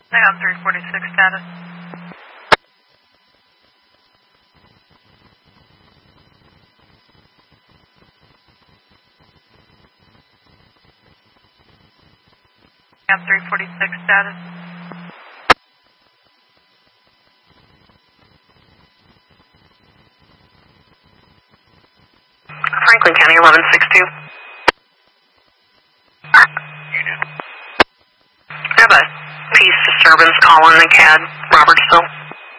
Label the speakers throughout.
Speaker 1: I got 346 status. I got 346 status. Franklin County 1162. I have a peace disturbance call in the CAD, Robertsville.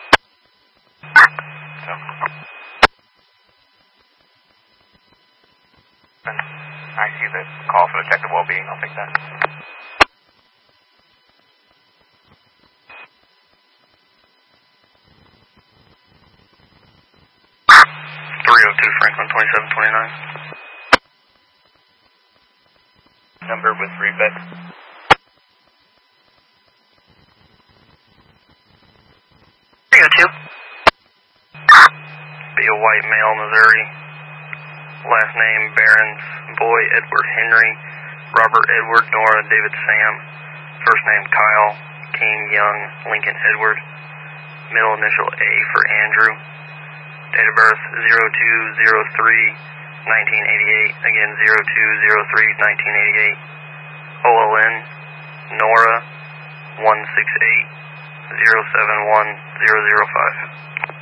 Speaker 2: I see the call for detective well-being. I'll take that.
Speaker 3: 302 Franklin 2729.
Speaker 2: Number with Rebek.
Speaker 3: Be a white male, Missouri. Last name Barons, boy Edward Henry, Robert Edward, Nora David Sam. First name Kyle, King Young, Lincoln Edward. Middle initial A for Andrew. Date of birth 02/03/1988. Again 02/03/1988. OLN Nora 168 071 005.